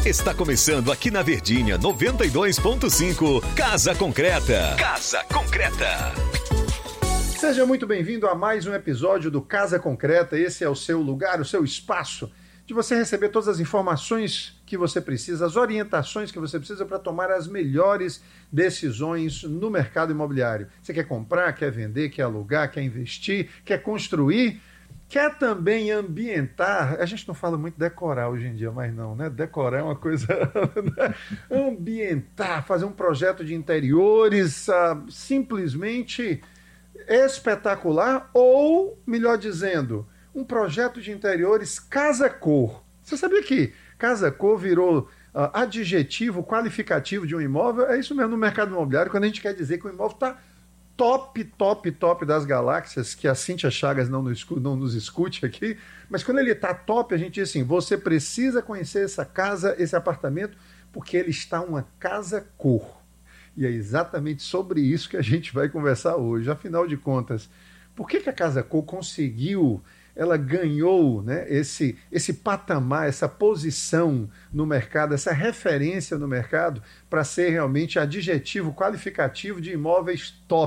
Está começando aqui na Verdinha 92.5, Casa Concreta. Casa Concreta. Seja muito bem-vindo a mais um episódio do Casa Concreta. Esse é o seu lugar, o seu espaço de você receber todas as informações que você precisa, as orientações que você precisa para tomar as melhores decisões no mercado imobiliário. Você quer comprar, quer vender, quer alugar, quer investir, quer construir, quer também ambientar. A gente não fala muito decorar hoje em dia, mas não, né? Decorar é uma coisa... Ambientar, fazer um projeto de interiores simplesmente espetacular ou, melhor dizendo, um projeto de interiores casa-cor. Você sabia que casa-cor virou adjetivo qualificativo de um imóvel? É isso mesmo no mercado imobiliário, quando a gente quer dizer que o imóvel está top das galáxias, que a Cíntia Chagas não nos escute aqui, mas quando ele está top, a gente diz assim, você precisa conhecer essa casa, esse apartamento, porque ele está uma casa-cor. E é exatamente sobre isso que a gente vai conversar hoje. Afinal de contas, por que a Casa Cor conseguiu, ela ganhou, né, esse patamar, essa posição no mercado, essa referência no mercado para ser realmente adjetivo qualificativo de imóveis top?